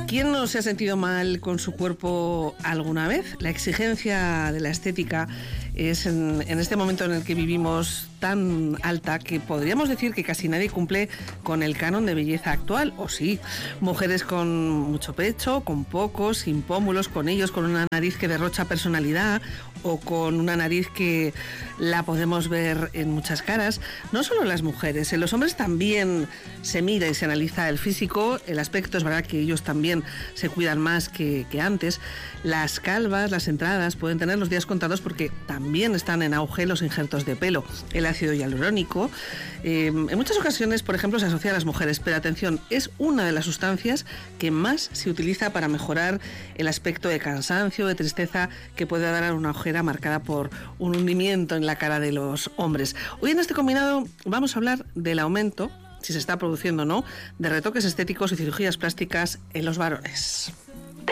¿Quién no se ha sentido mal con su cuerpo alguna vez? La exigencia de la estética es en este momento en el que vivimos tan alta que podríamos decir que casi nadie cumple con el canon de belleza actual, o sí. Mujeres con mucho pecho, con pocos, sin pómulos, con ellos, con una nariz que derrocha personalidad o con una nariz que la podemos ver en muchas caras. No solo las mujeres, en los hombres también se mira y se analiza el físico, el aspecto. Es verdad que ellos también se cuidan más que antes. Las calvas, las entradas pueden tener los días contados porque también están en auge los injertos de pelo. El ácido hialurónico, en muchas ocasiones, por ejemplo, se asocia a las mujeres, pero atención, es una de las sustancias que más se utiliza para mejorar el aspecto de cansancio, de tristeza que puede dar a una ojera marcada por un hundimiento en la cara de los hombres. Hoy en este combinado vamos a hablar del aumento, si se está produciendo o no, de retoques estéticos y cirugías plásticas en los varones.